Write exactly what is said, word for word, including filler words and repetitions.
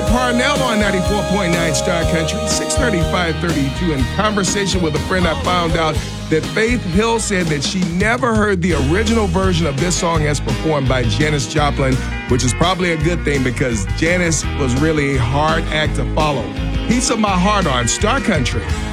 Brett Parnell on ninety-four point nine Star Country, six thirty-five thirty-two. In conversation with a friend, I found out that Faith Hill said that she never heard the original version of this song as performed by Janis Joplin, which is probably a good thing because Janis was really a hard act to follow. Piece of My Heart on Star Country.